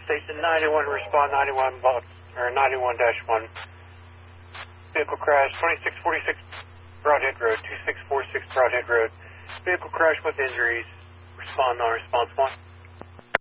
Station 91, respond 91, or 91-1. Vehicle crash, 2646 Broadhead Road, 2646 Broadhead Road. Vehicle crash with injuries. Respond, non-response 1.